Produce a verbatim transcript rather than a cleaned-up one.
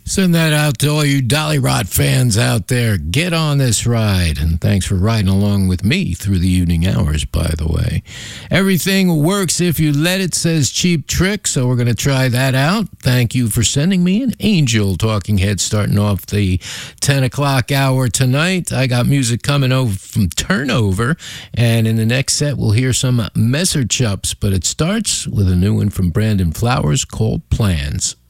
Send that out to all you Dolly Rot fans out there. Get on this ride. And thanks for riding along with me through the evening hours, by the way. Everything works if you let it, says Cheap Trick, so we're going to try that out. Thank you for sending me an Angel Talking Head starting off the ten o'clock hour tonight. I got music coming over from Turnover, and in the next set we'll hear some Messer Chups, but it starts with a new one from Brandon Flowers called Plans.